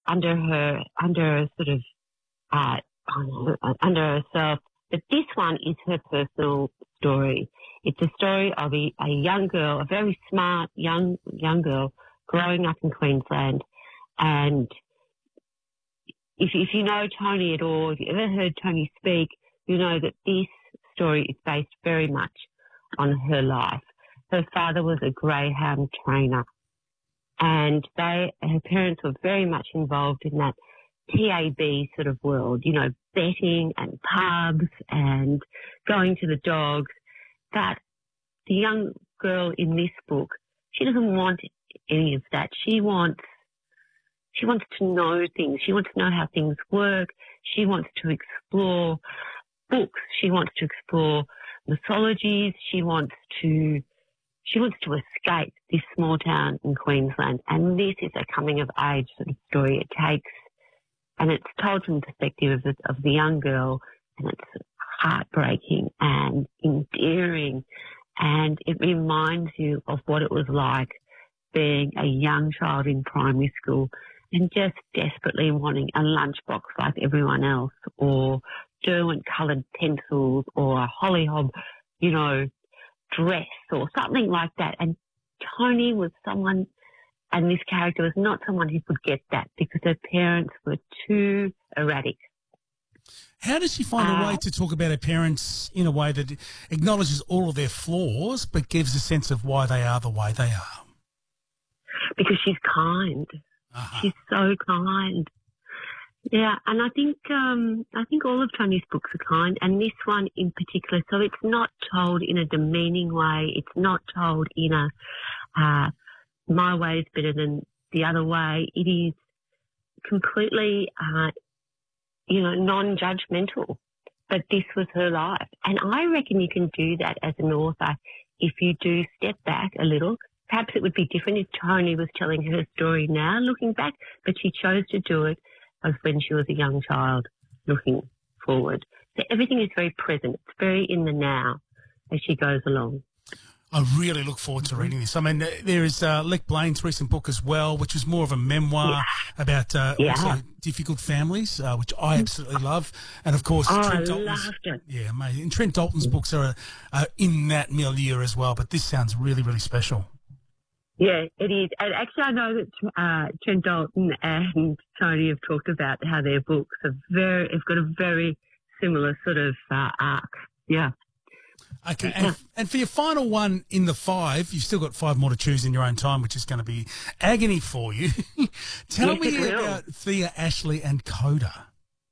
sort of under herself. But this one is her personal story. It's a story of a young girl, a very smart young girl growing up in Queensland. And if you know Toni at all, if you've ever heard Toni speak, you know that this story is based very much on her life. Her father was a greyhound trainer, and her parents were very much involved in that TAB sort of world, you know, betting and pubs and going to the dogs. But the young girl in this book, she doesn't want any of that. She wants to know things. She wants to know how things work. She wants to explore books. She wants to explore mythologies. She wants to escape this small town in Queensland. And this is a coming of age sort of story. And it's told from the perspective of the young girl, and it's heartbreaking and endearing, and it reminds you of what it was like being a young child in primary school and just desperately wanting a lunchbox like everyone else, or Derwent-coloured pencils, or a hollyhob, you know, dress or something like that. And Toni was someone, and this character was not someone who could get that because her parents were too erratic. How does she find a way to talk about her parents in a way that acknowledges all of their flaws but gives a sense of why they are the way they are? Because she's kind. She's so kind. Yeah, and I think all of Toni's books are kind, and this one in particular. So it's not told in a demeaning way. It's not told in a my way is better than the other way. It is completely, non-judgmental. But this was her life, and I reckon you can do that as an author if you do step back a little. Perhaps it would be different if Toni was telling her story now, looking back, but she chose to do it as when she was a young child, looking forward. So everything is very present. It's very in the now as she goes along. I really look forward to reading this. I mean, there is Lek Blaine's recent book as well, which was more of a memoir about also difficult families, which I absolutely love. And, of course, Trent Dalton's, loved it. Yeah, amazing. And Trent Dalton's books are in that milieu as well, but this sounds really, really special. Yeah, it is. And actually, I know that Trent Dalton and Toni have talked about how their books have got a very similar sort of arc. Yeah. Okay, and for your final one in the 5, you've still got 5 more to choose in your own time, which is going to be agony for you. Tell me about Thea, Ashley and Coda.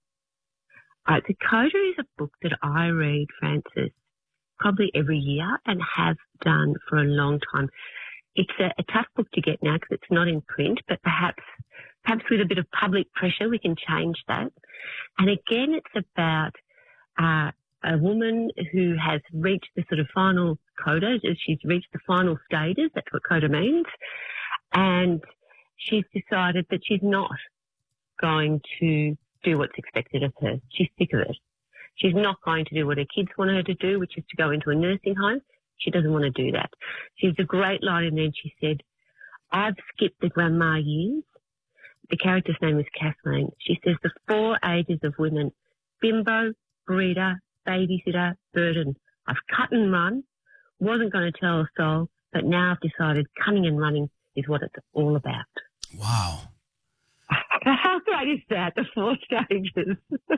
So Coda is a book that I read, Francis, probably every year and have done for a long time. It's a tough book to get now because it's not in print, but perhaps with a bit of public pressure we can change that. And again, it's about a woman who has reached the sort of final coda. She's reached the final stages. That's what coda means. And she's decided that she's not going to do what's expected of her. She's sick of it. She's not going to do what her kids want her to do, which is to go into a nursing home. She doesn't want to do that. She's a great line, and then she said, I've skipped the grandma years. The character's name is Kathleen. She says the 4 ages of women: bimbo, breeder, babysitter, burden. I've cut and run, wasn't going to tell a soul, but now I've decided cunning and running is what it's all about. Wow. How great is that, the 4 stages?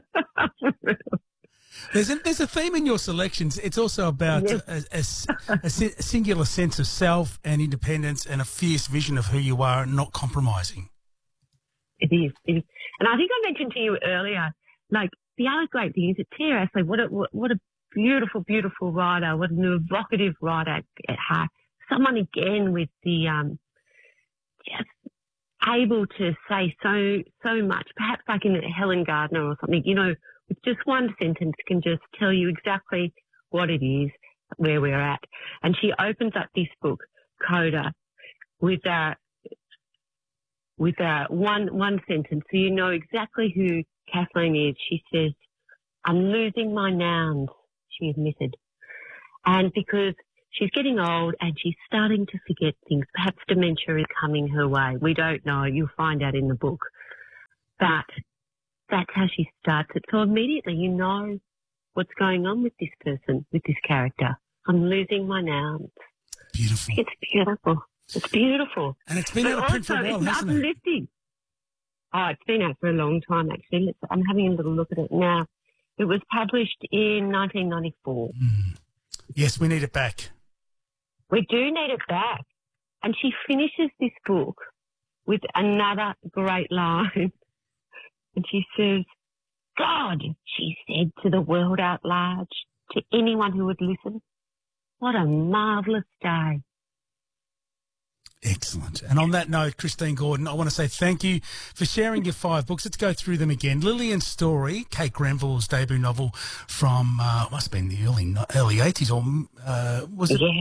There's a theme in your selections. It's also about a singular sense of self and independence and a fierce vision of who you are and not compromising. It is. And I think I mentioned to you earlier, like, the other great thing is that Thea Ashley, what a beautiful, beautiful writer, what an evocative writer at heart. Someone, again, with the just able to say so much, perhaps like in Helen Gardner or something, you know, with just one sentence can just tell you exactly what it is, where we're at. And she opens up this book, Coda, with one sentence, so you know exactly who Kathleen is. She says, I'm losing my nouns, she admitted. And because she's getting old and she's starting to forget things, perhaps dementia is coming her way. We don't know. You'll find out in the book. But that's how she starts it. So immediately you know what's going on with this person, with this character. I'm losing my nouns. Beautiful. It's beautiful. It's beautiful. And it's been out of print for a while, hasn't it? It's uplifting. Oh, it's been out for a long time, actually. I'm having a little look at it now. It was published in 1994. Yes, we need it back. We do need it back. And she finishes this book with another great line. And she says, God, she said to the world out large, to anyone who would listen, what a marvellous day. Excellent. And on that note, Christine Gordon, I want to say thank you for sharing your 5 books. Let's go through them again. Lillian's Story, Kate Grenville's debut novel from, must have been the early 80s, or was it?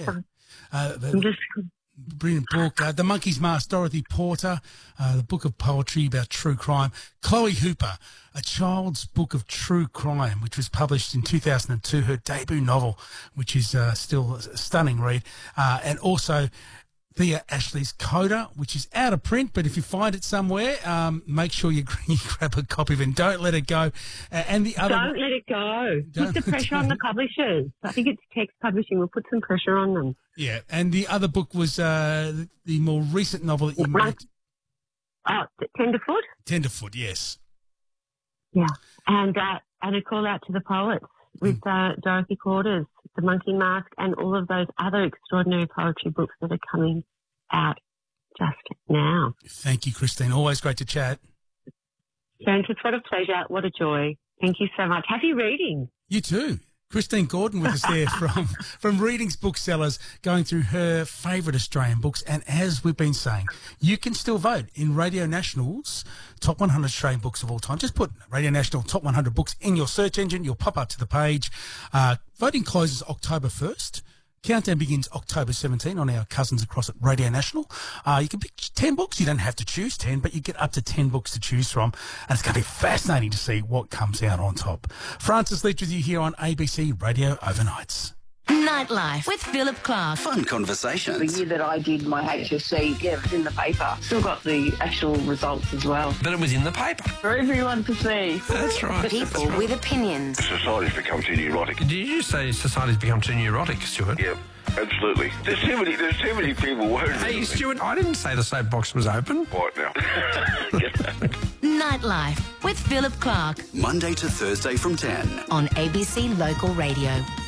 Brilliant book. The Monkey's Mask, Dorothy Porter, the book of poetry about true crime. Chloe Hooper, A Child's Book of True Crime, which was published in 2002, her debut novel, which is still a stunning read. And also Thea Ashley's Coda, which is out of print, but if you find it somewhere, make sure you grab a copy of it and don't let it go. And the other, don't let it go. Put the pressure on the publishers. I think it's Text Publishing. We'll put some pressure on them. Yeah, and the other book was the more recent novel that you made. Tenderfoot? Tenderfoot, yes. Yeah, and a call out to the poets with Dorothy Porter's The Monkey Mask and all of those other extraordinary poetry books that are coming out just now. Thank you, Christine. Always great to chat. Francis, what a pleasure. What a joy. Thank you so much. Happy reading. You too. Christine Gordon with us there from Readings Booksellers, going through her favourite Australian books. And as we've been saying, you can still vote in Radio National's Top 100 Australian Books of All Time. Just put Radio National Top 100 Books in your search engine. You'll pop up to the page. Voting closes October 1st. Countdown begins October 17 on our cousins across at Radio National. You can pick 10 books. You don't have to choose 10, but you get up to 10 books to choose from. And it's going to be fascinating to see what comes out on top. Francis Leach with you here on ABC Radio Overnights. Nightlife with Philip Clark. Fun conversations. The year that I did my HSC, it was in the paper. Still got the actual results as well. But it was in the paper. For everyone to see. That's right. People with opinions. Society's become too neurotic. Did you say society's become too neurotic, Stuart? Yep, absolutely. There's too many people worried. Hey, Stuart, I didn't say the soapbox was open. Right now. Nightlife with Philip Clark. Monday to Thursday from 10. On ABC Local Radio.